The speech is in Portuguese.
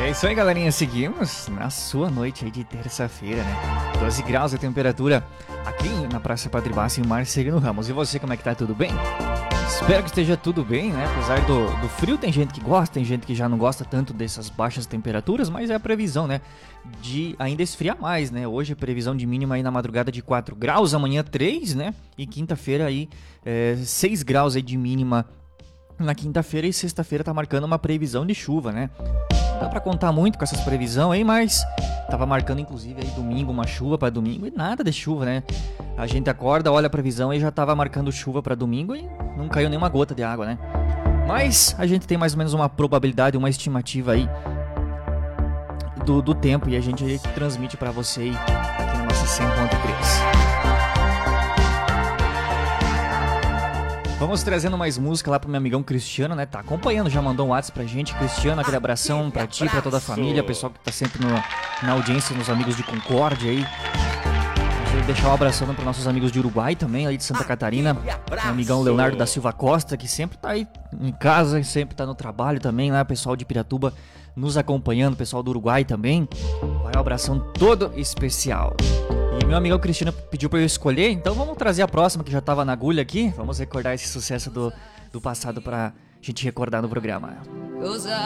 É isso aí, galerinha. Seguimos na sua noite aí de terça-feira, né? 12 graus a temperatura aqui na Praça Padre Bassi, em Marcelino Ramos. E você, como é que tá? Tudo bem? Espero que esteja tudo bem, né? Apesar do frio, tem gente que gosta, tem gente que já não gosta tanto dessas baixas temperaturas, mas é a previsão, né? De ainda esfriar mais, né? Hoje a previsão de mínima aí na madrugada de 4 graus, amanhã 3, né? E quinta-feira aí 6 graus aí de mínima na quinta-feira, e sexta-feira tá marcando uma previsão de chuva, né? Não dá pra contar muito com essas previsões aí, mas tava marcando inclusive aí domingo, uma chuva pra domingo, e nada de chuva, né? A gente acorda, olha a previsão e já tava marcando chuva pra domingo e não caiu nenhuma gota de água, né? Mas a gente tem mais ou menos uma probabilidade, uma estimativa aí do tempo, e a gente aí transmite pra você aí aqui na nossa 100.3. Vamos trazendo mais música lá pro meu amigão Cristiano, né? Tá acompanhando, já mandou um WhatsApp pra gente. Cristiano, aquele abração pra ti, pra toda a família, pessoal que tá sempre na audiência, nos amigos de Concórdia aí. Vou deixar um abração para nossos amigos de Uruguai também, aí de Santa Catarina. Meu amigão Leonardo da Silva Costa, que sempre tá aí em casa, sempre tá no trabalho também, né? Pessoal de Piratuba nos acompanhando, pessoal do Uruguai também. Vai um abração todo especial. E meu amigão Cristiano pediu pra eu escolher, então vamos trazer a próxima, que já tava na agulha aqui. Vamos recordar esse sucesso do passado pra gente recordar no programa.